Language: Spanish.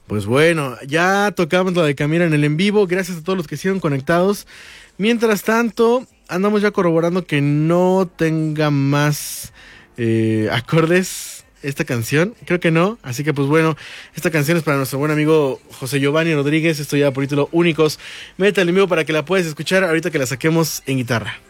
Pues bueno, ya tocamos lo de Camila en el en vivo. Gracias a todos los que siguen conectados. Mientras tanto, andamos ya corroborando que no tenga más acordes esta canción. Creo que no. Así que pues bueno, esta canción es para nuestro buen amigo José Giovanni Rodríguez. Esto ya por título Únicos. Métale en vivo para que la puedas escuchar ahorita que la saquemos en guitarra.